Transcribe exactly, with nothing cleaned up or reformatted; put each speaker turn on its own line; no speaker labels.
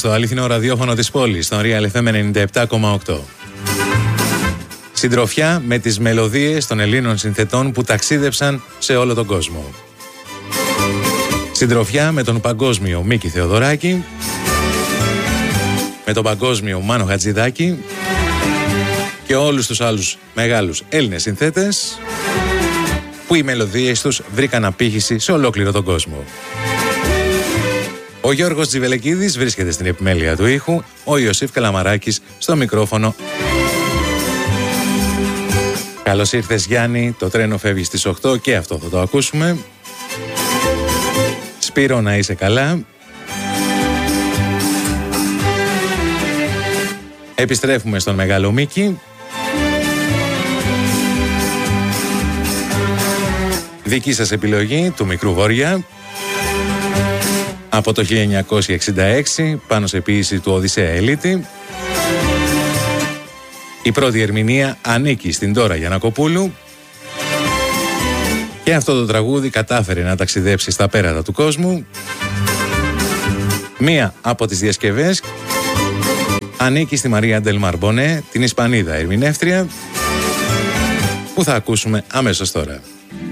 στο αληθινό ραδιόφωνο της πόλης, στον Real εφ εμ ενενήντα επτά κόμμα οκτώ. Συντροφιά με τις μελωδίες των Ελλήνων συνθετών που ταξίδεψαν σε όλο τον κόσμο. Συντροφιά με τον παγκόσμιο Μίκη Θεοδωράκη, με τον παγκόσμιο Μάνο Χατζηδάκη και όλους τους άλλους μεγάλους Έλληνες συνθέτες που οι μελωδίες τους βρήκαν απήχηση σε ολόκληρο τον κόσμο. Ο Γιώργος Τζιβελεκίδης βρίσκεται στην επιμέλεια του ήχου, ο Ιωσήφ Καλαμαράκης στο μικρόφωνο. Καλώς ήρθες Γιάννη, το τρένο φεύγει στις οκτώ και αυτό θα το ακούσουμε. Σπύρο, να είσαι καλά. Επιστρέφουμε στον Μεγάλο Μίκη. Δική σας επιλογή του Μικρού Βόρεια. Από το χίλια εννιακόσια εξήντα έξι, πάνω σε ποίηση του Οδυσσέα Ελίτη. Η πρώτη ερμηνεία ανήκει στην Ντόρα Γιαννακοπούλου. Και αυτό το τραγούδι κατάφερε να ταξιδέψει στα πέρατα του κόσμου. Μία από τις διασκευές ανήκει στη Μαρία Ντελ Μαρμπονέ, την Ισπανίδα ερμηνεύτρια, που θα ακούσουμε αμέσως τώρα.